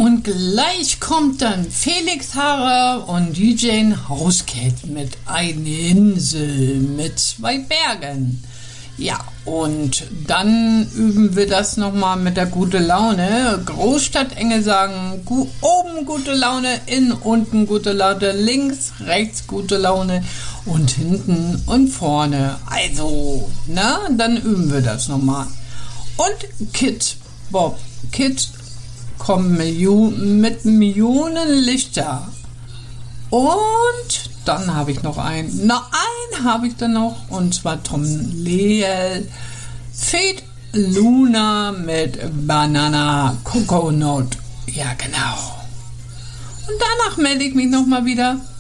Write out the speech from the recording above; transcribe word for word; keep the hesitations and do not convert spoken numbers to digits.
Und gleich kommt dann Felix Haare und D J Hauscat mit Eine Insel mit zwei Bergen. Ja, und dann üben wir das nochmal mit der gute Laune. Großstadtengel sagen, gu- oben gute Laune, innen, unten gute Laune, links, rechts gute Laune und hinten und vorne. Also, na, dann üben wir das nochmal. Und Kid Bob, Kid kommt Millio- mit Millionen Lichter. Und dann habe ich noch einen. Noch einen habe ich dann noch. Und zwar Tom Leel. Fate Luna mit Banana Coconut. Ja, genau. Und danach melde ich mich nochmal wieder.